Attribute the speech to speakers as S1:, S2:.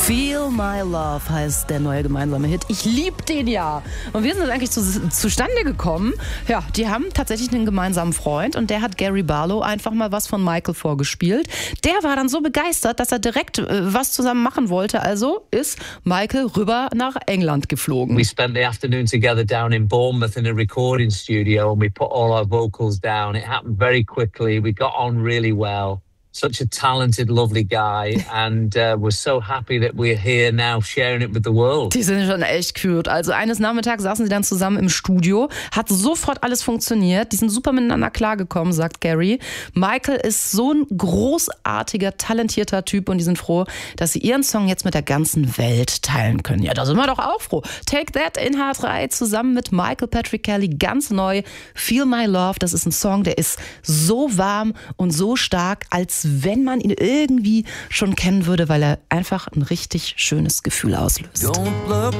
S1: Feel My Love heißt der neue gemeinsame Hit. Ich liebe den ja. Und wie sind das eigentlich zustande gekommen? Ja, die haben tatsächlich einen gemeinsamen Freund und der hat Gary Barlow einfach mal was von Michael vorgespielt. Der war dann so begeistert, dass er direkt was zusammen machen wollte. Also ist Michael rüber nach England geflogen.
S2: We spent the afternoon together down in Bournemouth in a recording studio and we put all our vocals down. It happened very quickly. We got on really well. Such a talented, lovely guy, and we're so happy that we're here now sharing it with the world.
S1: Die sind schon echt cute. Also eines Nachmittags saßen sie dann zusammen im Studio, hat sofort alles funktioniert. Die sind super miteinander klargekommen, sagt Gary. Michael ist so ein großartiger, talentierter Typ und die sind froh, dass sie ihren Song jetzt mit der ganzen Welt teilen können. Ja, da sind wir doch auch froh. Take That in H3 zusammen mit Michael Patrick Kelly, ganz neu. Feel My Love, das ist ein Song, der ist so warm und so stark, als wenn man ihn irgendwie schon kennen würde, weil er einfach ein richtig schönes Gefühl auslöst.